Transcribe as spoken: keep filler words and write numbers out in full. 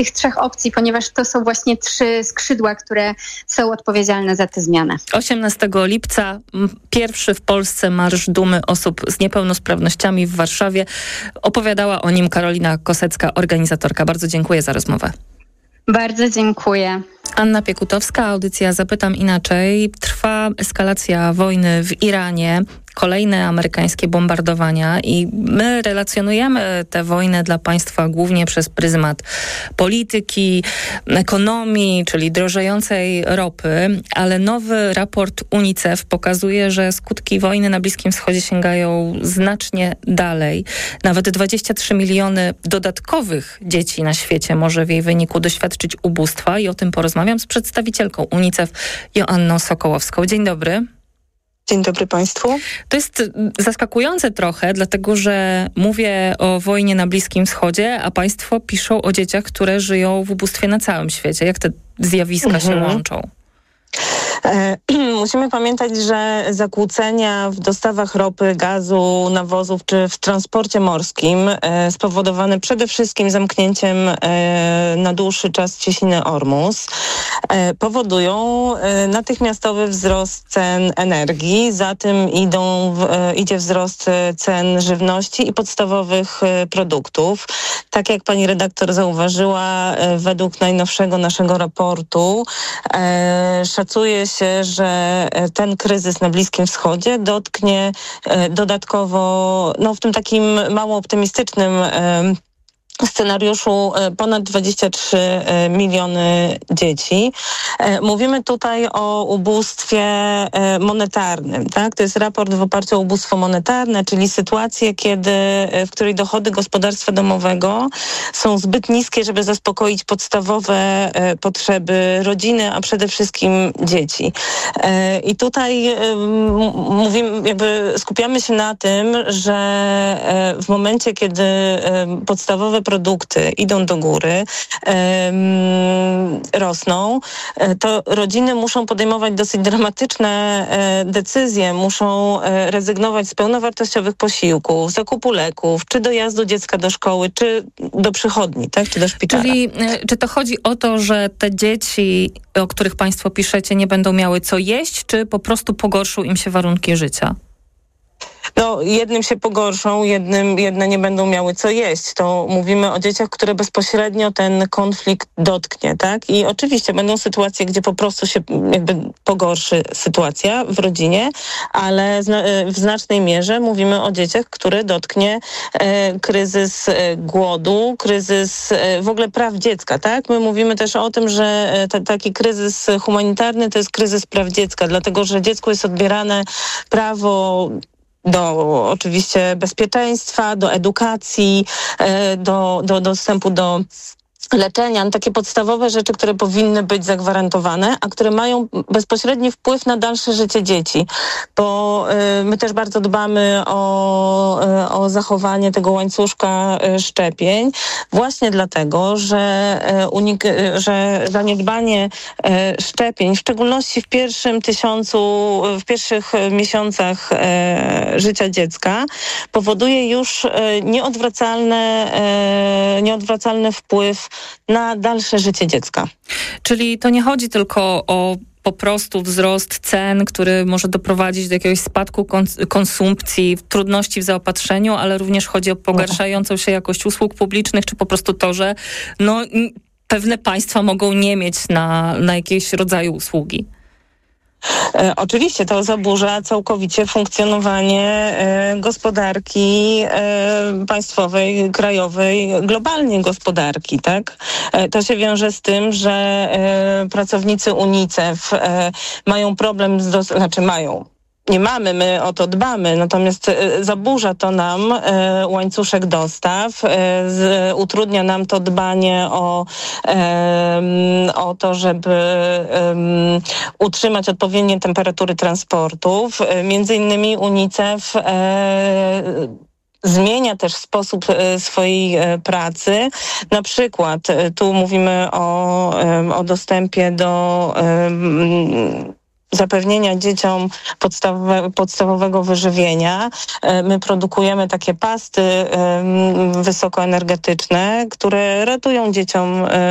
tych trzech opcji, ponieważ to są właśnie trzy skrzydła, które są odpowiedzialne za te zmiany. osiemnastego lipca pierwszy w Polsce Marsz Dumy Osób z Niepełnosprawnościami w Warszawie. Opowiadała o nim Karolina Kosecka, organizatorka. Bardzo dziękuję za rozmowę. Bardzo dziękuję. Anna Piekutowska, audycja Zapytam Inaczej. Trwa eskalacja wojny w Iranie, kolejne amerykańskie bombardowania i my relacjonujemy tę wojnę dla państwa głównie przez pryzmat polityki, ekonomii, czyli drożejącej ropy, ale nowy raport UNICEF pokazuje, że skutki wojny na Bliskim Wschodzie sięgają znacznie dalej. Nawet dwadzieścia trzy miliony dodatkowych dzieci na świecie może w jej wyniku doświadczyć ubóstwa i o tym porozmawiam z przedstawicielką UNICEF Joanną Sokołowską. Dzień dobry. Dzień dobry Państwu. To jest zaskakujące trochę, dlatego że mówię o wojnie na Bliskim Wschodzie, a Państwo piszą o dzieciach, które żyją w ubóstwie na całym świecie. Jak te zjawiska mhm. się łączą? E, musimy pamiętać, że zakłócenia w dostawach ropy, gazu, nawozów czy w transporcie morskim e, spowodowane przede wszystkim zamknięciem e, na dłuższy czas cieśniny Ormus e, powodują e, natychmiastowy wzrost cen energii, za tym idą, e, idzie wzrost cen żywności i podstawowych e, produktów. Tak jak pani redaktor zauważyła, e, według najnowszego naszego raportu e, szacuje się, że ten kryzys na Bliskim Wschodzie dotknie dodatkowo, no w tym takim mało optymistycznym scenariuszu ponad dwadzieścia trzy miliony dzieci. Mówimy tutaj o ubóstwie monetarnym, tak? To jest raport w oparciu o ubóstwo monetarne, czyli sytuację, kiedy, w której dochody gospodarstwa domowego są zbyt niskie, żeby zaspokoić podstawowe potrzeby rodziny, a przede wszystkim dzieci. I tutaj mówimy, jakby skupiamy się na tym, że w momencie, kiedy podstawowe produkty idą do góry, um, rosną, to rodziny muszą podejmować dosyć dramatyczne e, decyzje, muszą e, rezygnować z pełnowartościowych posiłków, zakupu leków, czy dojazdu dziecka do szkoły, czy do przychodni, tak, czy do szpitala. Czyli e, czy to chodzi o to, że te dzieci, o których Państwo piszecie, nie będą miały co jeść, czy po prostu pogorszą im się warunki życia? No, jednym się pogorszą, jednym, jedne nie będą miały co jeść. To mówimy o dzieciach, które bezpośrednio ten konflikt dotknie, tak? I oczywiście będą sytuacje, gdzie po prostu się jakby pogorszy sytuacja w rodzinie, ale w znacznej mierze mówimy o dzieciach, które dotknie e, kryzys e, głodu, kryzys e, w ogóle praw dziecka, tak? My mówimy też o tym, że t- taki kryzys humanitarny to jest kryzys praw dziecka, dlatego że dziecku jest odbierane prawo do oczywiście bezpieczeństwa, do edukacji, do, do dostępu do leczenia, no takie podstawowe rzeczy, które powinny być zagwarantowane, a które mają bezpośredni wpływ na dalsze życie dzieci, bo y, my też bardzo dbamy o, y, o zachowanie tego łańcuszka y, szczepień, właśnie dlatego, że, y, unik- y, że zaniedbanie y, szczepień, w szczególności w pierwszym tysiącu, w pierwszych miesiącach y, życia dziecka, powoduje już y, nieodwracalne, y, nieodwracalny wpływ na dalsze życie dziecka. Czyli to nie chodzi tylko o po prostu wzrost cen, który może doprowadzić do jakiegoś spadku kons- konsumpcji, trudności w zaopatrzeniu, ale również chodzi o pogarszającą się jakość usług publicznych, czy po prostu to, że no, pewne państwa mogą nie mieć na, na jakiegoś rodzaju usługi. E, oczywiście to zaburza całkowicie funkcjonowanie e, gospodarki e, państwowej, krajowej, globalnie gospodarki, tak? E, to się wiąże z tym, że e, pracownicy UNICEF e, mają problem z, dos- znaczy mają nie mamy, my o to dbamy, natomiast e, zaburza to nam e, łańcuszek dostaw, e, z, utrudnia nam to dbanie o, e, o to, żeby e, utrzymać odpowiednie temperatury transportów. E, między innymi UNICEF e, zmienia też sposób e, swojej e, pracy. Na przykład e, tu mówimy o, e, o dostępie do e, zapewnienia dzieciom podstawowe, podstawowego wyżywienia. My produkujemy takie pasty wysokoenergetyczne, które ratują dzieciom